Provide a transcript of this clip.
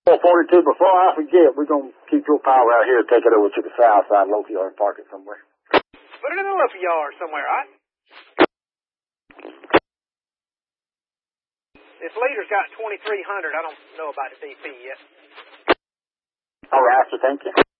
442, before I forget, we're going to keep your power out here and take it over to the south side local yard and park it somewhere. Put it in the local yard somewhere, all right? This leader's got 2,300. I don't know about the DP yet. All right, so thank you.